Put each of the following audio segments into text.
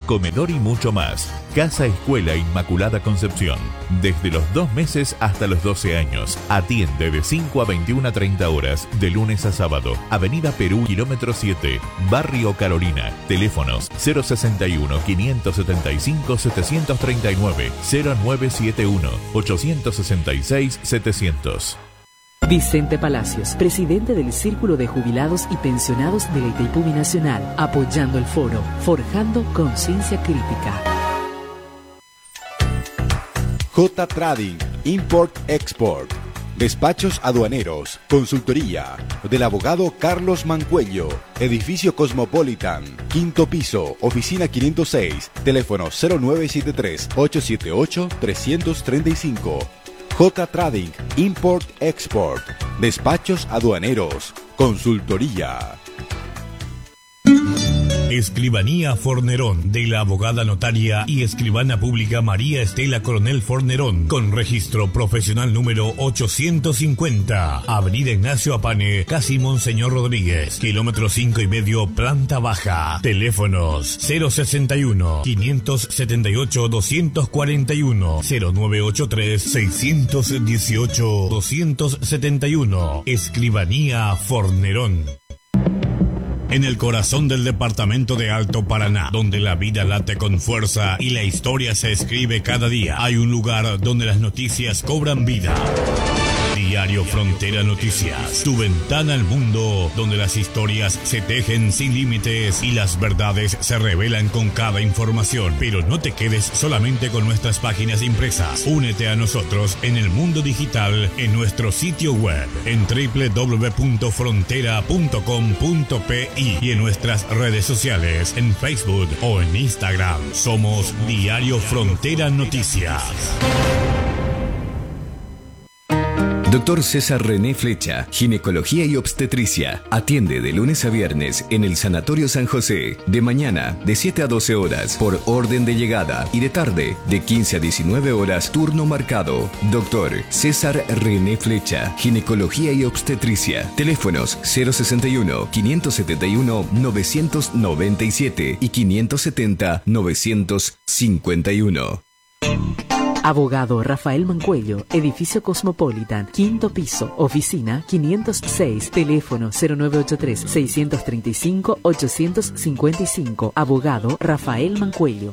comedor y mucho más. Casa Escuela Inmaculada Concepción. Desde los 2 meses hasta los 12 años. Atiende de 5 a 21 a 30 horas, de lunes a sábado. Avenida Perú, kilómetro 7, Barrio Carolina. Teléfonos 061 575 739 0971 866 700. Vicente Palacios, presidente del Círculo de Jubilados y Pensionados de la Itaipú Binacional, apoyando el foro Forjando Conciencia Crítica. J Trading, Import-Export, despachos aduaneros, consultoría, del abogado Carlos Mancuello, edificio Cosmopolitan, 5º piso, oficina 506, teléfono 0973-878-335. J Trading, Import-Export, despachos aduaneros, consultoría. Escribanía Fornerón, de la abogada notaria y escribana pública María Estela Coronel Fornerón, con registro profesional número 850, Avenida Ignacio Apane, casi Monseñor Rodríguez, kilómetro 5,5, planta baja. Teléfonos 061 578 241 0983 618 271. Escribanía Fornerón. En el corazón del departamento de Alto Paraná, donde la vida late con fuerza y la historia se escribe cada día, hay un lugar donde las noticias cobran vida. Diario Frontera Noticias, tu ventana al mundo, donde las historias se tejen sin límites y las verdades se revelan con cada información. Pero no te quedes solamente con nuestras páginas impresas. Únete a nosotros en el mundo digital en nuestro sitio web en www.frontera.com.pi y en nuestras redes sociales en Facebook o en Instagram. Somos Diario Frontera Noticias. Dr. César René Flecha, Ginecología y Obstetricia. Atiende de lunes a viernes en el Sanatorio San José. De mañana, de 7 a 12 horas, por orden de llegada. Y de tarde, de 15 a 19 horas, turno marcado. Dr. César René Flecha, Ginecología y Obstetricia. Teléfonos 061-571-997 y 570-951. Abogado Rafael Mancuello, edificio Cosmopolitan, 5º piso, oficina 506, teléfono 0983-635-855. Abogado Rafael Mancuello.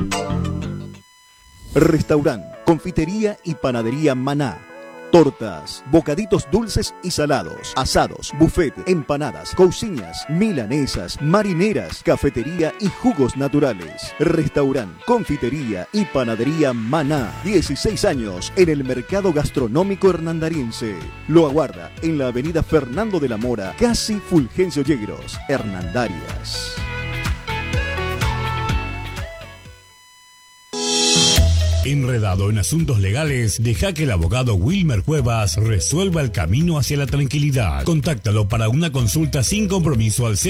Restaurant, confitería y panadería Maná. Tortas, bocaditos dulces y salados, asados, buffet, empanadas, cousiñas, milanesas, marineras, cafetería y jugos naturales. Restaurant, confitería y panadería Maná. 16 años en el mercado gastronómico hernandariense. Lo aguarda en la avenida Fernando de la Mora, casi Fulgencio Yegros, Hernandarias. Enredado en asuntos legales, deja que el abogado Wilmer Cuevas resuelva el camino hacia la tranquilidad. Contáctalo para una consulta sin compromiso al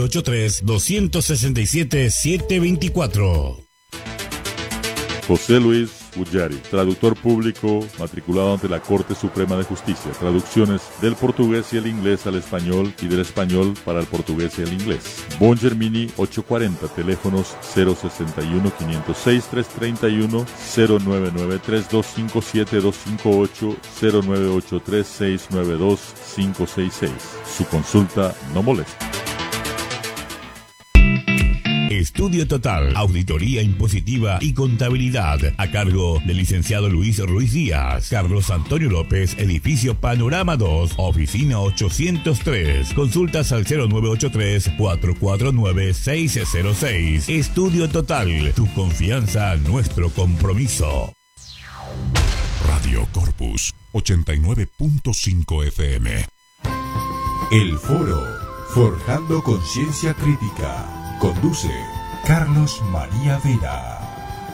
0983-267-724. José Luis Ullari, traductor público matriculado ante la Corte Suprema de Justicia. Traducciones del portugués y el inglés al español y del español para el portugués y el inglés. Bon Germini 840, teléfonos 061-506-331, 0993-257-258, 0983-692-566. Su consulta no molesta. Estudio Total, auditoría impositiva y contabilidad, a cargo del licenciado Luis Ruiz Díaz. Carlos Antonio López, edificio Panorama 2, oficina 803. Consultas al 0983-449-606. Estudio Total, tu confianza, nuestro compromiso. Radio Corpus 89.5 FM. El Foro, Forjando Conciencia Crítica. Conduce Carlos María Vera.